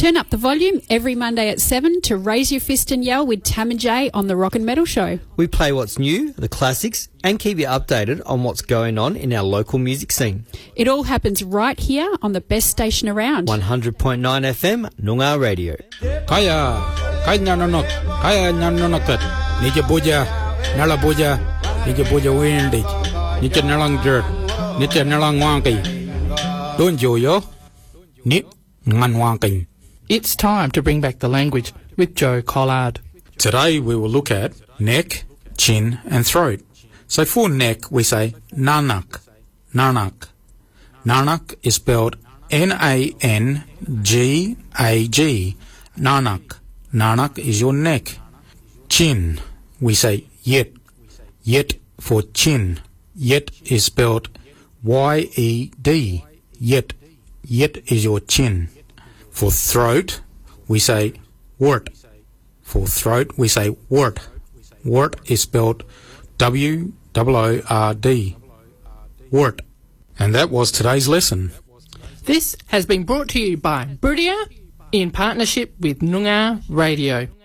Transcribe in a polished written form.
Turn up the volume every Monday at 7 to raise your fist and yell with Tam and Jay on the Rock and Metal Show. We play what's new, the classics, and keep you updated on what's going on in our local music scene. It all happens right here on the best station around. 100.9 FM, Noongar Radio. Kaya nanonok, kaya nanonokat, Nija Buja, Nala Buja, Nija Buja Windig, Nija Nalang Dirt, Nija Nalang Wanki. Don't yo, Nip Ngan Wanking. It's time to bring back the language with Joe Collard. Today we will look at neck, chin and throat. So for neck we say nanak, nanak. Nanak is spelled N-A-N-G-A-G. Nanak. Nanak is your neck. Chin we say yet. Yet for chin. Yet is spelled Y-E-D. Yet. Yet is your chin. For throat, we say wort. For throat, we say wort. Wort is spelled W-O-O-R-D. Wort. And that was today's lesson. This has been brought to you by Brudia in partnership with Noongar Radio.